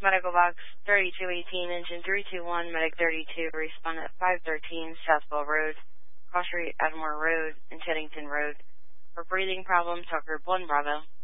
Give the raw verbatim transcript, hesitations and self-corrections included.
Medical Box thirty-two eighteen, engine three two one, Medic thirty-two, respond at five thirteen, Southwell Road, Cross Street, Admore Road, and Teddington Road. For breathing problems, talk group one Bravo.